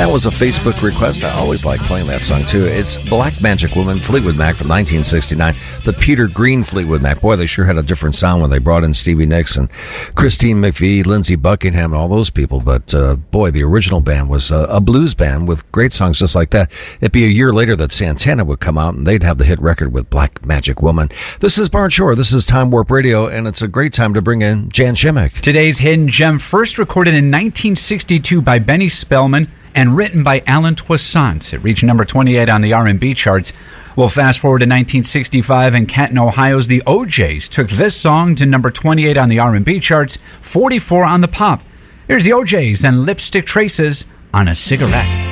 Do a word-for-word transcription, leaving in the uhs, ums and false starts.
That was a Facebook request. I always like playing that song, too. It's Black Magic Woman, Fleetwood Mac from nineteen sixty-nine. The Peter Green Fleetwood Mac. Boy, they sure had a different sound when they brought in Stevie Nicks and Christine McVie, Lindsey Buckingham, and all those people. But, uh, boy, the original band was a, a blues band with great songs just like that. It'd be a year later that Santana would come out, and they'd have the hit record with Black Magic Woman. This is Bart Shore. This is Time Warp Radio, and it's a great time to bring in Jan Shimmick. Today's hidden gem, first recorded in nineteen sixty-two by Benny Spellman and written by Alan Toussaint. It reached number twenty-eight on the R and B charts. We'll fast forward to nineteen sixty-five, and Canton, Ohio's The O Js took this song to number twenty-eight on the R and B charts, forty-four on the pop. Here's The O Js and Lipstick Traces on a Cigarette.